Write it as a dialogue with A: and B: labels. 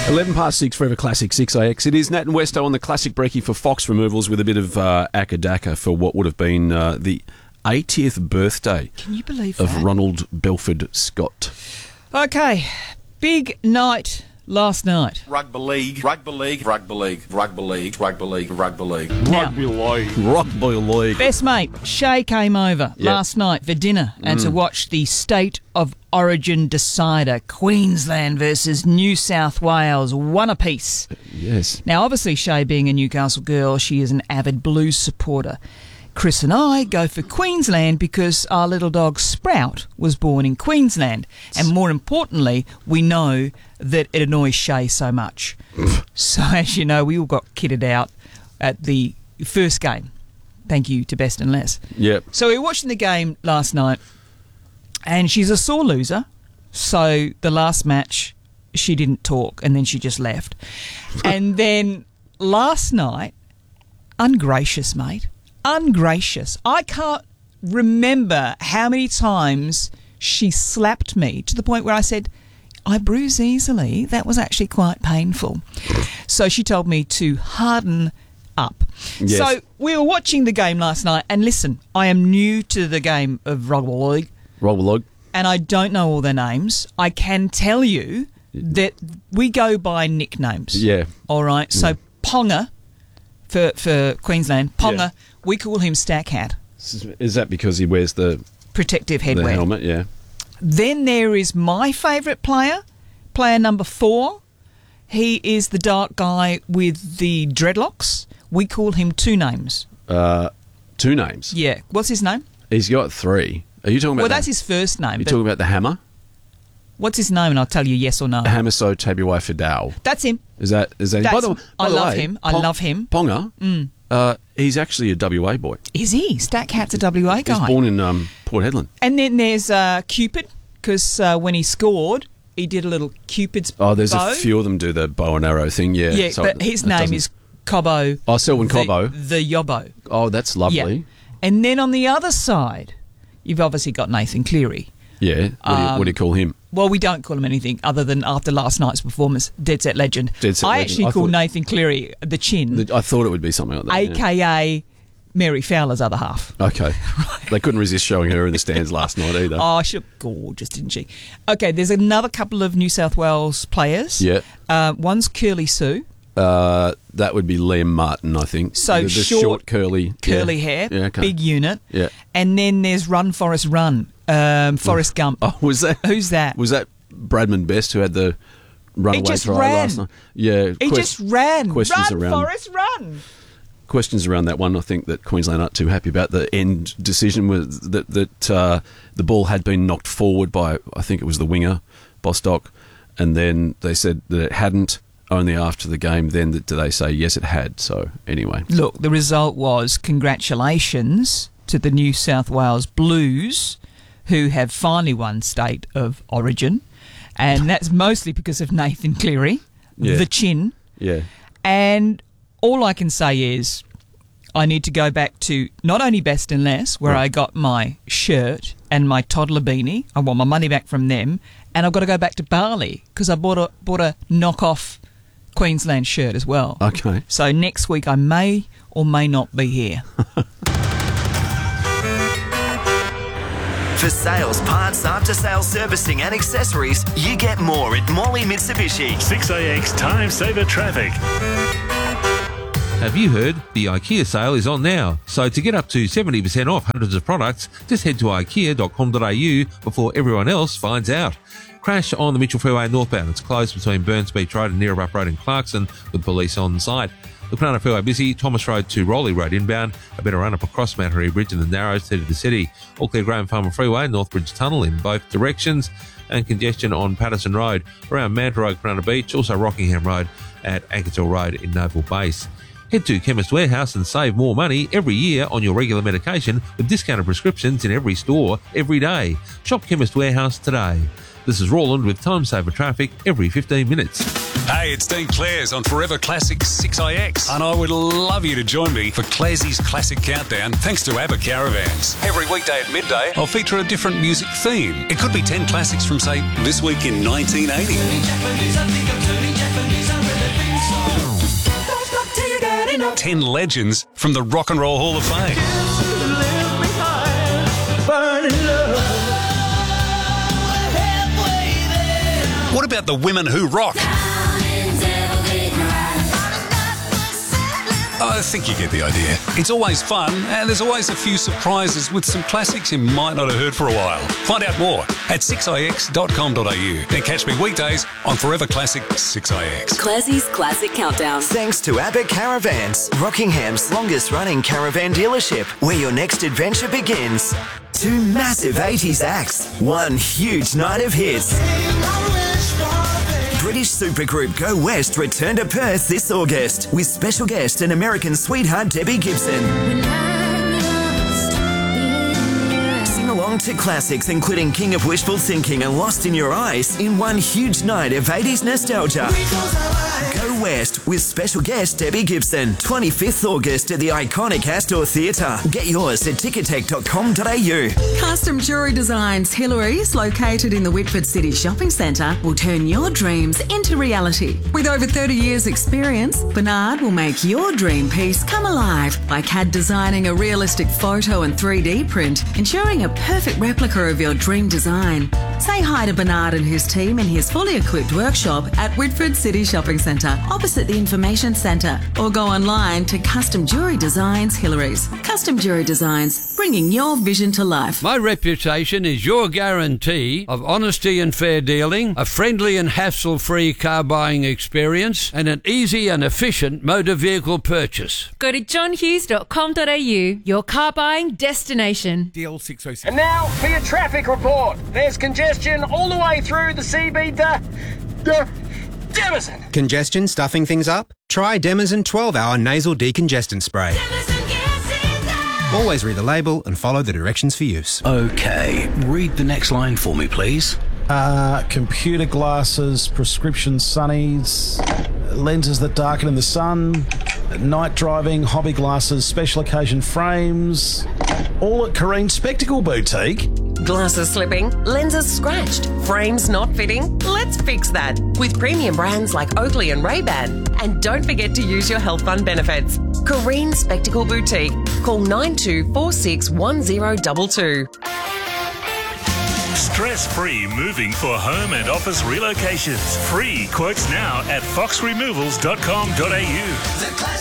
A: 11 past 6, Forever Classic 6AX. It is Nat and Westo on the Classic Brekkie for Fox Removals with a bit of akadaka for what would have been the 80th birthday
B: Can you believe
A: of
B: that?
A: Ronald Belford Scott.
B: Okay, big night last night.
C: Rugby league, rugby league, rugby league, rugby league, rugby league, rugby league.
B: Now,
A: Rugby League.
B: best mate, Shay came over last night for dinner and to watch the State of Origin decider, Queensland versus New South Wales, one apiece.
A: Yes.
B: Now, obviously, Shay being a Newcastle girl, she is an avid Blues supporter. Chris and I go for Queensland because our little dog Sprout was born in Queensland. And more importantly, we know that it annoys Shay so much. So, as you know, we all got kitted out at the first game. Thank you to Best and Less.
A: Yep.
B: So we were watching the game last night, and she's a sore loser. So the last match, she didn't talk, and then she just left. And then last night, ungracious, mate. Ungracious. I can't remember how many times she slapped me to the point where I said, I bruise easily. That was actually quite painful. So she told me to harden up.
A: Yes.
B: So we were watching the game last night, and listen, I am new to the game of rugby league,
A: Rugby League.
B: and I don't know all their names. I can tell you that we go by nicknames.
A: Yeah.
B: All right. So Ponga for Queensland, Ponga,
A: Yeah.
B: we call him Stack Hat,
A: Is that because he wears the
B: protective headwear.
A: helmet? Yeah.
B: Then there is my favourite player, player number 4. He is the dark guy with the dreadlocks. We call him two names.
A: 2 names.
B: Yeah. What's his name?
A: He's got 3. Are you talking about
B: Well, that's his first name.
A: You're
B: But
A: talking about the Hammer?
B: what's his name? And I'll tell you yes or no.
A: Hammer So Tabuai Fidao.
B: That's him.
A: Is that
B: That's, I love him. I love him.
A: Ponga, he's actually a WA boy.
B: Is he? Stack Hat's a WA guy.
A: He's born in Port Hedland.
B: And then there's Cupid, because when he scored, he did a little Cupid's
A: Oh, there's
B: bow.
A: a few of them do the bow and arrow thing, yeah.
B: Yeah,
A: so
B: but his
A: it
B: name
A: doesn't-
B: is Cobbo.
A: Oh, Selwyn Cobbo.
B: The Yobbo.
A: Oh, that's lovely.
B: Yeah. And then on the other side, you've obviously got Nathan Cleary.
A: Yeah. What do you call him?
B: Well, we don't call him anything other than after last night's performance, Dead Set Legend.
A: Dead Set
B: I
A: Legend.
B: actually
A: I
B: call
A: thought-
B: Nathan Cleary the Chin,
A: I thought it would be something like that. yeah.
B: a.k.a. Mary Fowler's other half.
A: Okay. They couldn't resist showing her in the stands last night either.
B: Oh, she looked gorgeous, didn't she? Okay, there's another couple of New South Wales players.
A: Yeah.
B: One's Curly Sue.
A: That would be Liam Martin, I think.
B: So
A: the
B: short,
A: curly
B: hair,
A: Yeah, okay.
B: big unit.
A: Yeah.
B: And then there's Run, Forrest, Run, Forrest Gump.
A: Oh, was that?
B: Who's that?
A: Was that Bradman Best who had the runaway
B: just
A: try
B: ran.
A: last night? Yeah.
B: He just ran.
A: Questions
B: Run,
A: around
B: Forrest, run.
A: questions around that one. I think that Queensland aren't too happy about the end decision was that the ball had been knocked forward by, I think it was the winger, Bostock, and then they said that it hadn't. Only after the game then did they say yes it had. So anyway,
B: Look, the result was congratulations to the New South Wales Blues, who have finally won State of Origin, and that's mostly because of Nathan Cleary,
A: Yeah.
B: the Chin.
A: yeah,
B: And all I can say is I need to go back to not only Best and Less, where
A: Right.
B: I got my shirt and my toddler beanie. I want my money back from them. And I've got to go back to Bali because I bought a knockoff Queensland shirt as well.
A: okay.
B: So next week I may or may not be here.
D: For sales, parts, after-sales servicing and accessories, you get more at Morley Mitsubishi.
E: 6AX Time Saver Traffic.
F: Have you heard? The IKEA sale is on now. So to get up to 70% off hundreds of products, just head to ikea.com.au before everyone else finds out. Crash on the Mitchell Freeway northbound. It's closed between Burns Beach Road and Neerup Road in Clarkson with police on site. The Kwinana Freeway busy. Thomas Road to Rowley Road inbound. A better run up across Mattery Bridge in the Narrows headed to the city. All clear Graham Farmer Freeway, Northbridge Tunnel in both directions. And congestion on Patterson Road around Manta Road, Kwinana Beach. Also Rockingham Road at Ankersville Road in Noble Base. Head to Chemist Warehouse and save more money every year on your regular medication with discounted prescriptions in every store every day. Shop Chemist Warehouse today. This is Roland with Time Saver Traffic every 15 minutes.
G: Hey, it's Dean Clares on Forever Classic 6IX, and I would love you to join me for Clarsey's Classic Countdown thanks to ABBA Caravans. Every weekday at midday, I'll feature a different music theme. It could be 10 classics from, say, this week in 1980. 10 legends from the Rock and Roll Hall of Fame. What about the women who rock? I think you get the idea. It's always fun, and there's always a few surprises with some classics you might not have heard for a while. Find out more at 6ix.com.au and catch me weekdays on Forever Classic 6ix.
H: Classie's Classic Countdown.
D: Thanks to Abbott Caravans, Rockingham's longest-running caravan dealership, where your next adventure begins. 2 massive 80s acts, 1 huge night of hits. British supergroup Go West return to Perth this August with special guest and American sweetheart Debbie Gibson. Sing along to classics including King of Wishful Thinking and Lost in Your Eyes in 1 huge night of 80s nostalgia. Go West with special guest Debbie Gibson, 25th August at the iconic Astor Theatre. Get yours at ticketek.com.au.
I: Custom Jewellery Designs Hillary's, located in the Whitford City Shopping Centre, will turn your dreams into reality. With over 30 years' experience, Bernard will make your dream piece come alive by CAD designing a realistic photo and 3D print, ensuring a perfect replica of your dream design. Say hi to Bernard and his team in his fully equipped workshop at Whitford City Shopping Centre, opposite the Information Centre, or go online to Custom Jewellery Designs Hillary's. Custom Jewellery Designs, bringing your vision to life.
J: My reputation is your guarantee of honesty and fair dealing, a friendly and hassle-free car buying experience, and an easy and efficient motor vehicle purchase.
K: Go to johnhughes.com.au, your car buying destination.
L: DL 606. And now for your traffic report. There's congestion all the way through the CB Demazin.
M: Congestion stuffing things up? Try Demazin 12-hour nasal decongestant spray. Always read the label and follow the directions for use.
N: Okay, read the next line for me, please.
O: Computer glasses, prescription sunnies, lenses that darken in the sun, night driving, hobby glasses, special occasion frames, all at Careen Spectacle Boutique.
P: Glasses slipping, lenses scratched, frames not fitting? Let's fix that with premium brands like Oakley and Ray-Ban. And don't forget to use your health fund benefits. Careen Spectacle Boutique. Call 92461022.
E: Stress-free moving for home and office relocations. Free quotes now at foxremovals.com.au.